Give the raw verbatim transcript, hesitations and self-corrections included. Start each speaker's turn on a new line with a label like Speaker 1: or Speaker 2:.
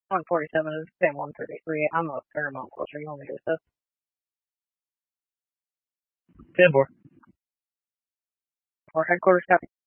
Speaker 1: one forty-seven is the same one thirty-three. I'm a fair amount closer. You want me to do this?
Speaker 2: ten four.
Speaker 1: For headquarters, copy.